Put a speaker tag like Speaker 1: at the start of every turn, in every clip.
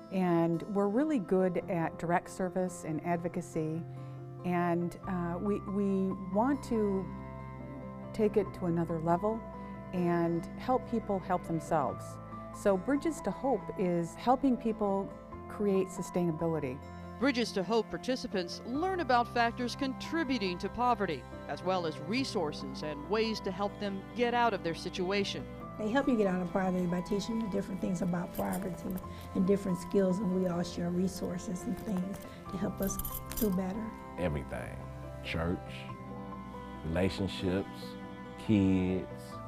Speaker 1: And we're really good at direct service and advocacy, and we want to take it to another level and help people help themselves. So Bridges to Hope is helping people create sustainability.
Speaker 2: Bridges to Hope participants learn about factors contributing to poverty, as well as resources and ways to help them get out of their situation.
Speaker 3: They help you get out of poverty by teaching you different things about poverty and different skills, and we all share resources and things to help us do better.
Speaker 4: Everything. Church, relationships, kids,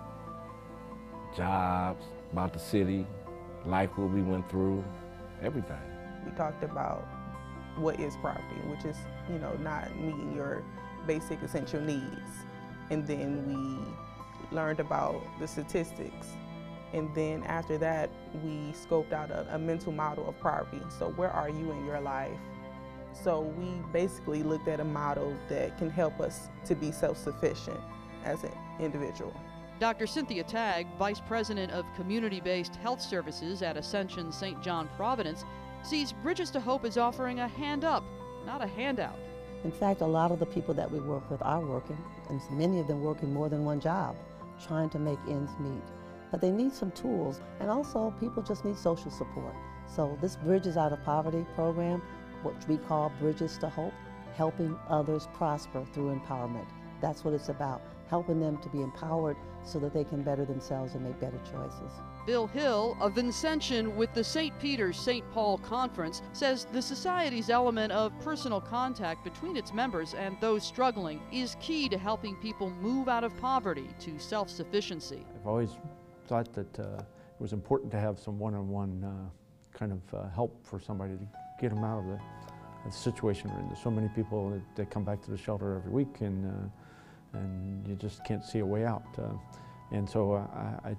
Speaker 4: jobs, about the city, life what we went through, everything.
Speaker 5: We talked about what is poverty, which is, not meeting your basic essential needs. And then we learned about the statistics. And then after that, we scoped out a mental model of poverty. So where are you in your life? So we basically looked at a model that can help us to be self-sufficient as an individual.
Speaker 2: Dr. Cynthia Tagg, Vice President of Community-Based Health Services at Ascension St. John Providence, sees Bridges to Hope as offering a hand up, not a handout.
Speaker 6: In fact, a lot of the people that we work with are working, and many of them working more than one job, trying to make ends meet. But they need some tools, and also people just need social support. So this Bridges Out of Poverty program, what we call Bridges to Hope, helping others prosper through empowerment. That's what it's about, helping them to be empowered so that they can better themselves and make better choices.
Speaker 2: Bill Hill, a Vincentian with the St. Peter's-St. Paul Conference, says the Society's element of personal contact between its members and those struggling is key to helping people move out of poverty to self-sufficiency.
Speaker 7: I've always thought that it was important to have some one-on-one kind of help for somebody to get them out of the situation we're in. There's so many people that come back to the shelter every week, and you just can't see a way out. And so I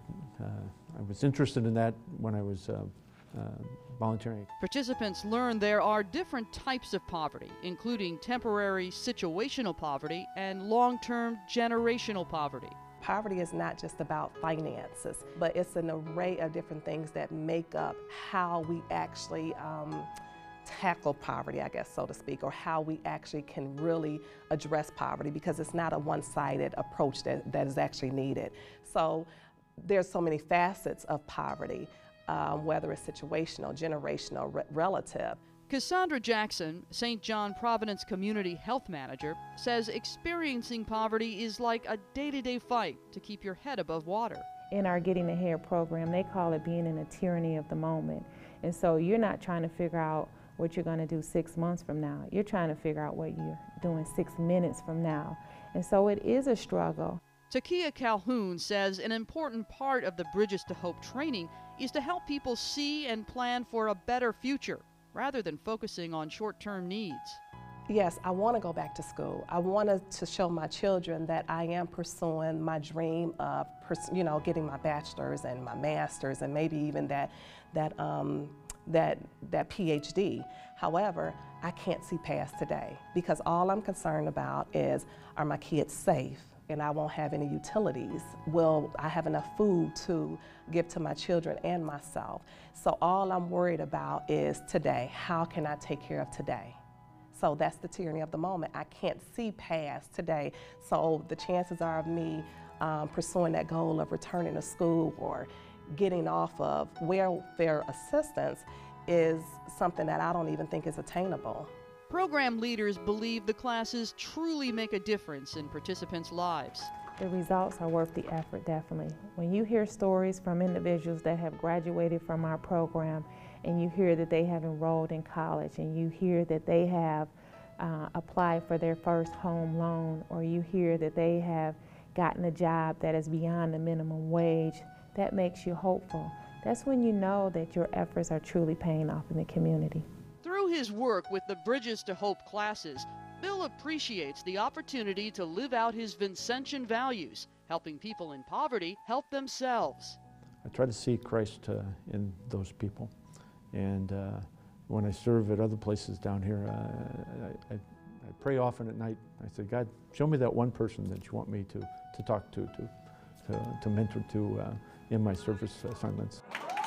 Speaker 7: was interested in that when I was volunteering.
Speaker 2: Participants learn there are different types of poverty, including temporary situational poverty and long-term generational poverty.
Speaker 8: Poverty is not just about finances, but it's an array of different things that make up how we actually tackle poverty, I guess, so to speak, or how we actually can really address poverty, because it's not a one-sided approach that is actually needed. So there's so many facets of poverty, whether it's situational, generational, relative.
Speaker 2: Cassandra Jackson, St. John Providence Community Health Manager, says experiencing poverty is like a day-to-day fight to keep your head above water.
Speaker 9: In our Getting Ahead program, they call it being in a tyranny of the moment. And so you're not trying to figure out what you're going to do 6 months from now. You're trying to figure out what you're doing 6 minutes from now. And so it is a struggle.
Speaker 2: Takia Calhoun says an important part of the Bridges to Hope training is to help people see and plan for a better future, rather than focusing on short-term needs.
Speaker 8: Yes, I want to go back to school. I wanted to show my children that I am pursuing my dream of, getting my bachelor's and my master's, and maybe even that PhD. However, I can't see past today, because all I'm concerned about is, are my kids safe? And I won't have any utilities. Will I have enough food to give to my children and myself? So all I'm worried about is today. How can I take care of today? So that's the tyranny of the moment. I can't see past today. So the chances are of me pursuing that goal of returning to school or getting off of welfare assistance is something that I don't even think is attainable.
Speaker 2: Program leaders believe the classes truly make a difference in participants' lives.
Speaker 9: The results are worth the effort, definitely. When you hear stories from individuals that have graduated from our program, and you hear that they have enrolled in college, and you hear that they have applied for their first home loan, or you hear that they have gotten a job that is beyond the minimum wage, that makes you hopeful. That's when you know that your efforts are truly paying off in the community.
Speaker 2: Through his work with the Bridges to Hope classes, Bill appreciates the opportunity to live out his Vincentian values, helping people in poverty help themselves.
Speaker 7: I try to see Christ in those people. And when I serve at other places down here, I pray often at night. I say, God, show me that one person that you want me to talk to mentor to in my service assignments.